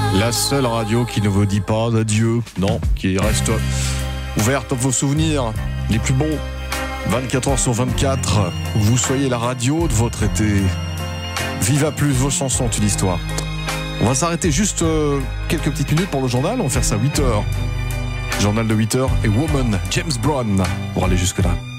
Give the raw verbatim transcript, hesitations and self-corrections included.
La seule radio qui ne vous dit pas adieu, non, qui reste ouverte à vos souvenirs les plus bons. vingt-quatre heures sur vingt-quatre, vous soyez la radio de votre été. Viva plus vos chansons, une histoire. On va s'arrêter juste euh, quelques petites minutes pour le journal, on va faire ça à huit heures. Journal de huit heures et Woman, James Brown, pour aller jusque là.